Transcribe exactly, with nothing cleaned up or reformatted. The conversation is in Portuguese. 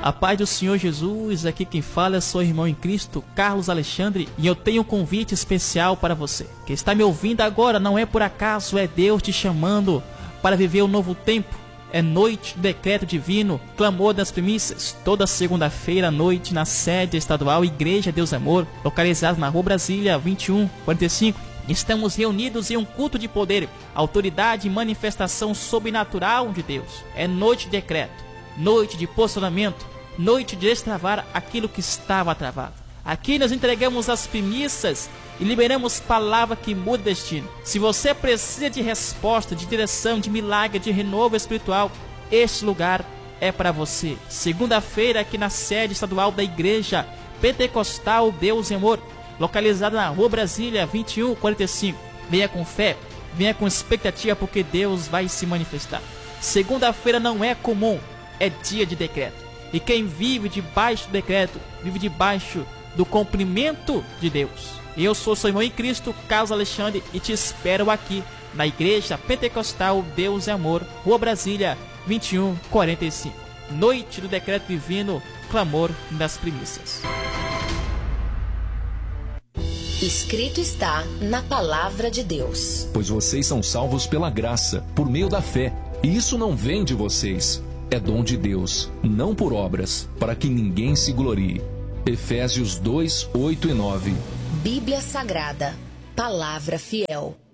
A paz do Senhor Jesus, aqui quem fala é seu irmão em Cristo, Carlos Alexandre, e eu tenho um convite especial para você. Quem está me ouvindo agora não é por acaso, é Deus te chamando para viver um novo tempo. É noite do decreto divino, clamor das primícias, toda segunda-feira à noite na sede estadual Igreja Deus Amor, localizada na Rua Brasília vinte e um quarenta e cinco. Estamos reunidos em um culto de poder, autoridade e manifestação sobrenatural de Deus. É noite de decreto, noite de posicionamento, noite de destravar aquilo que estava travado. Aqui nós entregamos as primícias e liberamos palavra que muda destino. Se você precisa de resposta, de direção, de milagre, de renovo espiritual, este lugar é para você. Segunda-feira aqui na sede estadual da Igreja Pentecostal Deus e Amor, localizada na Rua Brasília vinte e um quarenta e cinco. Venha com fé, venha com expectativa, porque Deus vai se manifestar. Segunda-feira não é comum, é dia de decreto. E quem vive debaixo do decreto, vive debaixo do cumprimento de Deus. Eu sou seu irmão em Cristo, Carlos Alexandre, e te espero aqui na Igreja Pentecostal Deus e Amor, Rua Brasília vinte e um quarenta e cinco. Noite do decreto divino, clamor das primícias. Escrito está na palavra de Deus. Pois vocês são salvos pela graça, por meio da fé. E isso não vem de vocês. É dom de Deus, não por obras, para que ninguém se glorie. Efésios dois, oito e nove. Bíblia Sagrada, palavra fiel.